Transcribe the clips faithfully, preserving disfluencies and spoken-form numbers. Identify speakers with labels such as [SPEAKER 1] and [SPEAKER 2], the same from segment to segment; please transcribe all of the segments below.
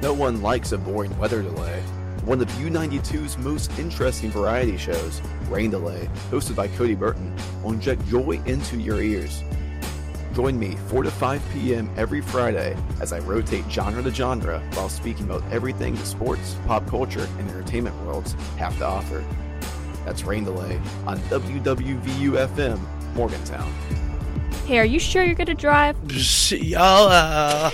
[SPEAKER 1] No one likes a boring weather delay. One of U ninety-two's most interesting variety shows, Rain Delay, hosted by Cody Burton, will inject joy into your ears. Join me four to five p.m. every Friday as I rotate genre to genre while speaking about everything the sports, pop culture, and entertainment worlds have to offer. That's Rain Delay on W W V U F M, Morgantown.
[SPEAKER 2] Hey, are you sure you're going to drive?
[SPEAKER 3] Y'all,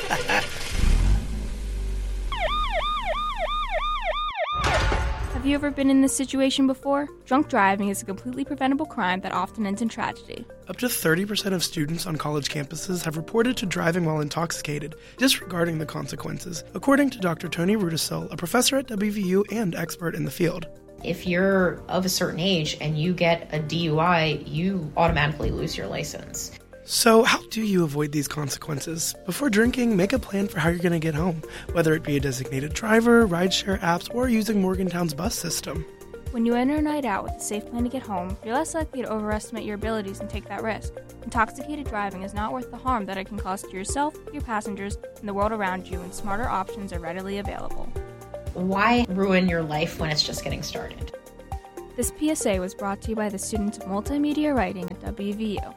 [SPEAKER 2] Have you ever been in this situation before? Drunk driving is a completely preventable crime that often ends in tragedy.
[SPEAKER 3] Up to thirty percent of students on college campuses have reported to driving while intoxicated, disregarding the consequences, according to Doctor Tony Rudisill, a professor at W V U and expert in the field.
[SPEAKER 4] If you're of a certain age and you get a D U I, you automatically lose your license.
[SPEAKER 3] So how do you avoid these consequences? Before drinking, make a plan for how you're going to get home, whether it be a designated driver, rideshare apps, or using Morgantown's bus system.
[SPEAKER 2] When you enter a night out with a safe plan to get home, you're less likely to overestimate your abilities and take that risk. Intoxicated driving is not worth the harm that it can cause to yourself, your passengers, and the world around you, and smarter options are readily available.
[SPEAKER 4] Why ruin your life when it's just getting started?
[SPEAKER 2] This P S A was brought to you by the students of multimedia writing at W V U.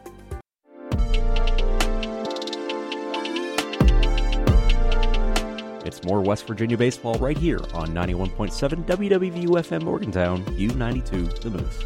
[SPEAKER 5] It's more West Virginia baseball right here on ninety-one point seven W W V U F M Morgantown, U ninety-two The Moose.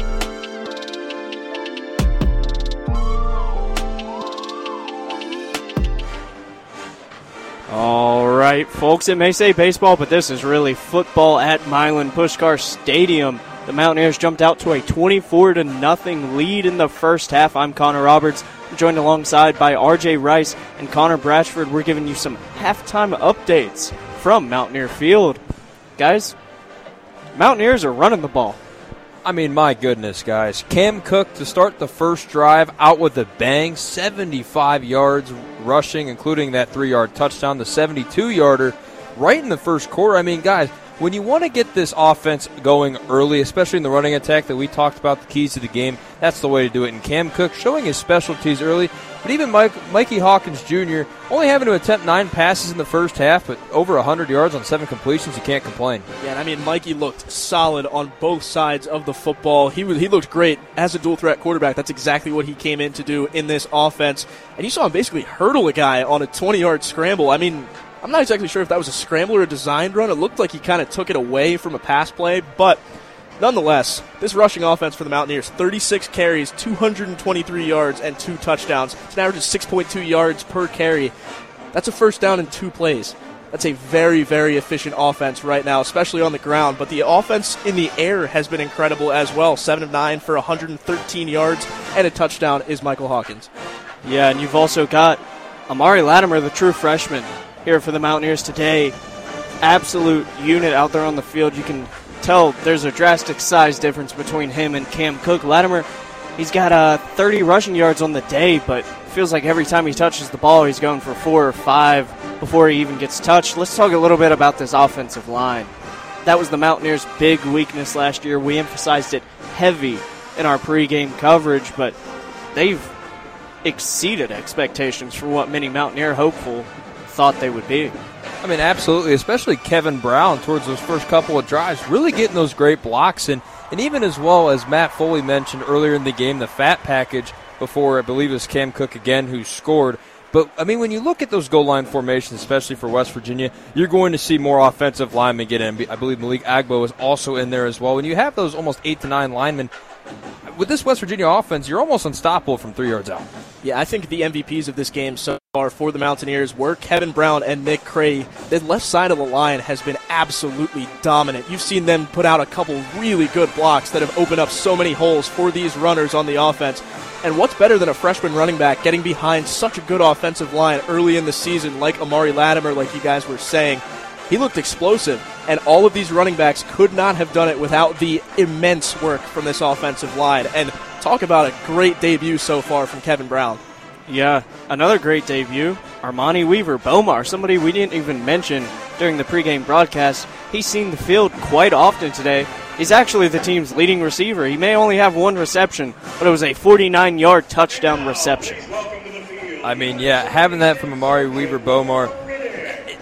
[SPEAKER 6] All right, folks, it may say baseball, but this is really football at Milan Puskar Stadium. The Mountaineers jumped out to a twenty-four to nothing lead in the first half. I'm Connor Roberts. I'm joined alongside by R J Rice and Connor Bratchford. We're giving you some halftime updates from Mountaineer Field. Guys, Mountaineers are running the ball.
[SPEAKER 7] I mean, my goodness, guys. Cam Cook to start the first drive out with a bang, seventy-five yards rushing, including that three-yard touchdown, the seventy-two-yarder right in the first quarter. I mean, guys, when you want to get this offense going early, especially in the running attack that we talked about, the keys to the game, that's the way to do it. And Cam Cook showing his specialties early, but even Mike, Mikey Hawkins Junior only having to attempt nine passes in the first half, but over one hundred yards on seven completions, you can't complain.
[SPEAKER 8] Yeah, and I mean, Mikey looked solid on both sides of the football. He was, he looked great as a dual-threat quarterback. That's exactly what he came in to do in this offense. And you saw him basically hurdle a guy on a twenty-yard scramble. I mean, I'm not exactly sure if that was a scramble or a designed run. It looked like he kind of took it away from a pass play, but nonetheless, this rushing offense for the Mountaineers, thirty-six carries, two hundred twenty-three yards, and two touchdowns. It's an average of six point two yards per carry. That's a first down in two plays. That's a very, very efficient offense right now, especially on the ground. But the offense in the air has been incredible as well. seven of nine for one hundred thirteen yards, and a touchdown is Michael Hawkins.
[SPEAKER 6] Yeah, and you've also got Amari Latimer, the true freshman, here for the Mountaineers today. Absolute unit out there on the field. You can tell there's a drastic size difference between him and Cam Cook. Latimer, he's got uh, thirty rushing yards on the day, but feels like every time he touches the ball, he's going for four or five before he even gets touched. Let's talk a little bit about this offensive line. That was the Mountaineers' big weakness last year. We emphasized it heavy in our pregame coverage, but they've exceeded expectations for what many Mountaineer hopeful thought they would be.
[SPEAKER 7] I mean, absolutely, especially Kevin Brown towards those first couple of drives, really getting those great blocks. And, and even as well as Matt Foley mentioned earlier in the game, the fat package before, I believe it was Cam Cook again who scored. But, I mean, when you look at those goal line formations, especially for West Virginia, you're going to see more offensive linemen get in. I believe Malik Agbo is also in there as well. When you have those almost eight to nine linemen, with this West Virginia offense, you're almost unstoppable from three yards out.
[SPEAKER 8] Yeah, I think the M V Ps of this game so far for the Mountaineers were Kevin Brown and Nick Cray. The left side of the line has been absolutely dominant. You've seen them put out a couple really good blocks that have opened up so many holes for these runners on the offense. And what's better than a freshman running back getting behind such a good offensive line early in the season like Amari Latimer, like you guys were saying? He looked explosive, and all of these running backs could not have done it without the immense work from this offensive line. And talk about a great debut so far from Kevin Brown.
[SPEAKER 6] Yeah, another great debut, Armani Weaver, Bomar, somebody we didn't even mention during the pregame broadcast. He's seen the field quite often today. He's actually the team's leading receiver. He may only have one reception, but it was a forty-nine-yard touchdown reception.
[SPEAKER 7] I mean, yeah, having that from Amari Weaver, Bomar,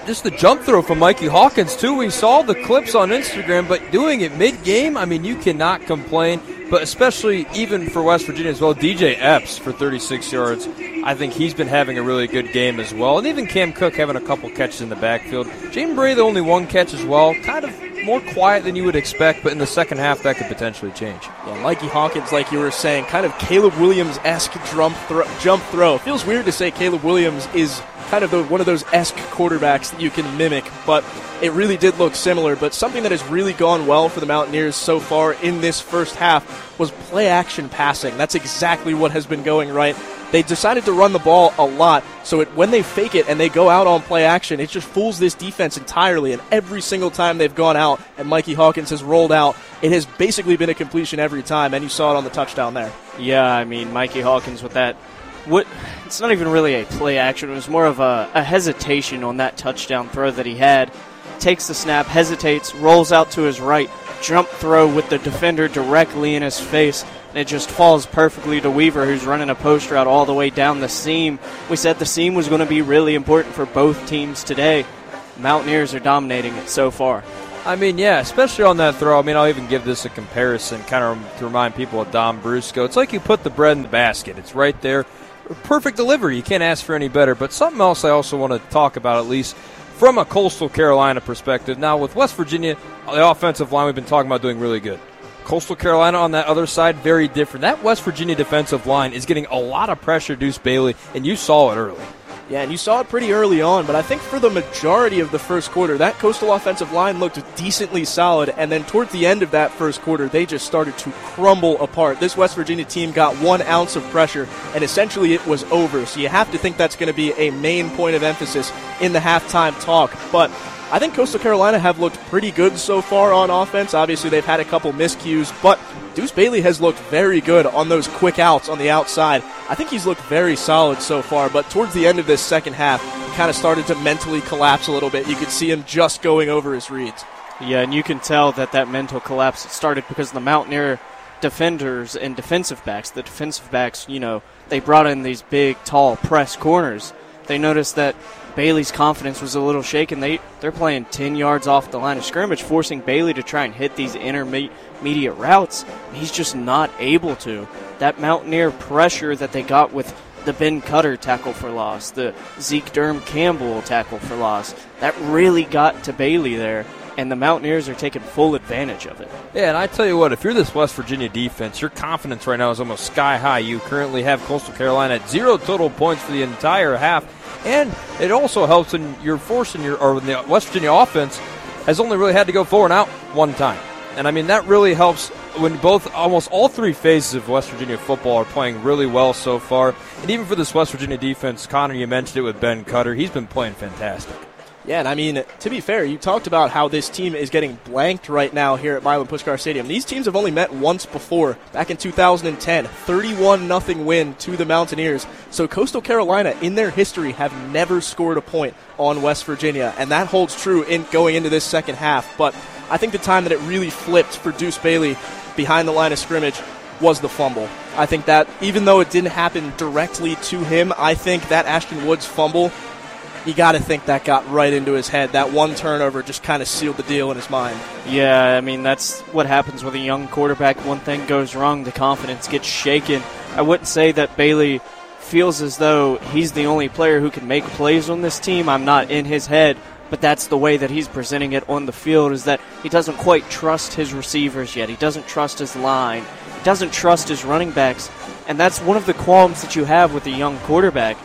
[SPEAKER 7] just the jump throw from Mikey Hawkins, too. We saw the clips on Instagram, but doing it mid-game, I mean, you cannot complain. But especially even for West Virginia as well, D J Epps for thirty-six yards. I think he's been having a really good game as well. And even Cam Cook having a couple catches in the backfield. Jaden Bray, the only one catch as well. Kind of more quiet than you would expect, but in the second half, that could potentially change.
[SPEAKER 8] Yeah, Mikey Hawkins, like you were saying, kind of Caleb Williams-esque jump, thro- jump throw. It feels weird to say Caleb Williams is kind of the, one of those esque quarterbacks that you can mimic, but it really did look similar. But something that has really gone well for the Mountaineers so far in this first half was play-action passing. That's exactly what has been going right. They decided to run the ball a lot, so it, when they fake it and they go out on play action, it just fools this defense entirely. And every single time they've gone out and Mikey Hawkins has rolled out, it has basically been a completion every time, and you saw it on the touchdown there.
[SPEAKER 6] Yeah, I mean, Mikey Hawkins with that. What? It's not even really a play action. It was more of a, a hesitation on that touchdown throw that he had. Takes the snap, hesitates, rolls out to his right, jump throw with the defender directly in his face. And it just falls perfectly to Weaver, who's running a post route all the way down the seam. We said the seam was going to be really important for both teams today. Mountaineers are dominating it so far.
[SPEAKER 7] I mean, yeah, especially on that throw. I mean, I'll even give this a comparison kind of to remind people of Don Brusco. It's like you put the bread in the basket. It's right there. Perfect delivery. You can't ask for any better. But something else I also want to talk about, at least from a Coastal Carolina perspective. Now, with West Virginia, the offensive line we've been talking about doing really good. Coastal Carolina on that other side, very different. That West Virginia defensive line is getting a lot of pressure, Deuce Bailey, and you saw it early.
[SPEAKER 8] Yeah, and you saw it pretty early on, but I think for the majority of the first quarter, that Coastal offensive line looked decently solid, and then towards the end of that first quarter, they just started to crumble apart. This West Virginia team got one ounce of pressure, and essentially it was over. So you have to think that's going to be a main point of emphasis in the halftime talk. But I think Coastal Carolina have looked pretty good so far on offense. Obviously, they've had a couple miscues, but Deuce Bailey has looked very good on those quick outs on the outside. I think he's looked very solid so far, but towards the end of this second half, he kind of started to mentally collapse a little bit. You could see him just going over his reads.
[SPEAKER 6] Yeah, and you can tell that that mental collapse started because the Mountaineer defenders and defensive backs, the defensive backs, you know, they brought in these big, tall press corners. They noticed that Bailey's confidence was a little shaken. They, they're playing ten yards off the line of scrimmage, forcing Bailey to try and hit these intermediate routes. He's just not able to. That Mountaineer pressure that they got with the Ben Cutter tackle for loss, the Zeke Durham Campbell tackle for loss, that really got to Bailey there, and the Mountaineers are taking full advantage of it.
[SPEAKER 7] Yeah, and I tell you what, if you're this West Virginia defense, your confidence right now is almost sky high. You currently have Coastal Carolina at zero total points for the entire half. And it also helps in your forcing your or the West Virginia offense has only really had to go forward and out one time. And I mean that really helps when both almost all three phases of West Virginia football are playing really well so far. And even for this West Virginia defense, Connor, you mentioned it with Ben Cutter, he's been playing fantastic.
[SPEAKER 8] Yeah, and I mean, to be fair, you talked about how this team is getting blanked right now here at Milan Puskar Stadium. These teams have only met once before, back in two thousand ten, thirty-one nothing win to the Mountaineers. So Coastal Carolina, in their history, have never scored a point on West Virginia, and that holds true in going into this second half. But I think the time that it really flipped for Deuce Bailey behind the line of scrimmage was the fumble. I think that, even though it didn't happen directly to him, I think that Ashton Woods fumble, you got to think that got right into his head. That one turnover just kind of sealed the deal in his mind.
[SPEAKER 6] Yeah, I mean, that's what happens with a young quarterback. One thing goes wrong, the confidence gets shaken. I wouldn't say that Bailey feels as though he's the only player who can make plays on this team. I'm not in his head, but that's the way that he's presenting it on the field, is that he doesn't quite trust his receivers yet. He doesn't trust his line. He doesn't trust his running backs. And that's one of the qualms that you have with a young quarterback.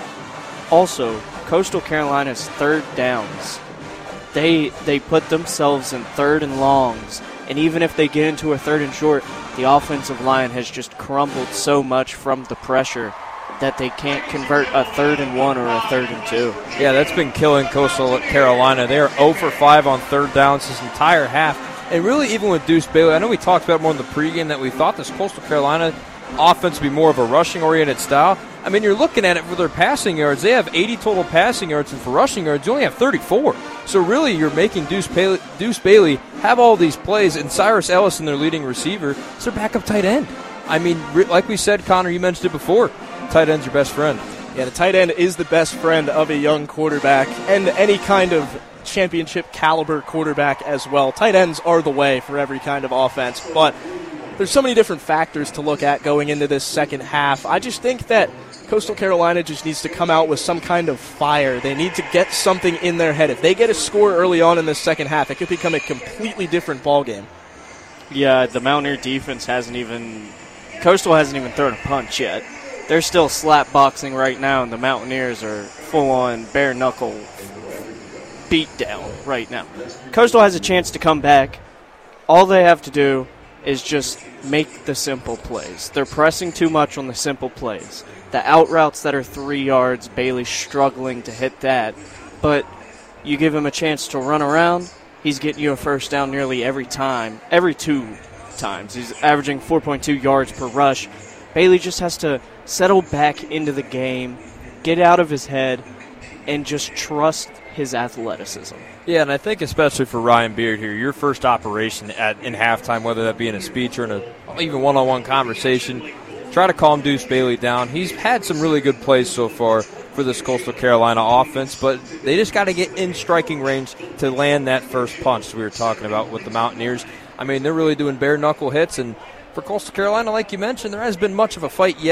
[SPEAKER 6] Also, Coastal Carolina's third downs, they they put themselves in third and longs, and even if they get into a third and short, the offensive line has just crumbled so much from the pressure that they can't convert a third and one or a third and two.
[SPEAKER 7] Yeah, that's been killing Coastal Carolina. They are zero for five on third downs this entire half. And really, even with Deuce Bailey, I know we talked about more in the pregame that we thought this Coastal Carolina offense would be more of a rushing-oriented style. I mean, you're looking at it for their passing yards. They have eighty total passing yards, and for rushing yards, you only have thirty-four. So really, you're making Deuce Bailey, Deuce Bailey have all these plays, and Cyrus Ellison, their leading receiver, is their backup tight end. I mean, like we said, Connor, you mentioned it before, tight end's your best friend.
[SPEAKER 8] Yeah, the tight end is the best friend of a young quarterback and any kind of championship caliber quarterback as well. Tight ends are the way for every kind of offense, but there's so many different factors to look at going into this second half. I just think that Coastal Carolina just needs to come out with some kind of fire. They need to get something in their head. If they get a score early on in this second half, it could become a completely different ballgame.
[SPEAKER 6] Yeah, the Mountaineer defense hasn't even – Coastal hasn't even thrown a punch yet. They're still slap boxing right now, and the Mountaineers are full-on bare-knuckle beatdown right now. Coastal has a chance to come back. All they have to do is just make the simple plays. They're pressing too much on the simple plays. The out routes that are three yards, Bailey's struggling to hit that. But you give him a chance to run around, he's getting you a first down nearly every time, every two times. He's averaging four point two yards per rush. Bailey just has to settle back into the game, get out of his head, and just trust his athleticism.
[SPEAKER 7] Yeah, and I think especially for Ryan Beard here, your first operation at in halftime, whether that be in a speech or in a even one-on-one conversation, try to calm Deuce Bailey down. He's had some really good plays so far for this Coastal Carolina offense, but they just got to get in striking range to land that first punch we were talking about with the Mountaineers. I mean, they're really doing bare-knuckle hits, and for Coastal Carolina, like you mentioned, there hasn't been much of a fight yet.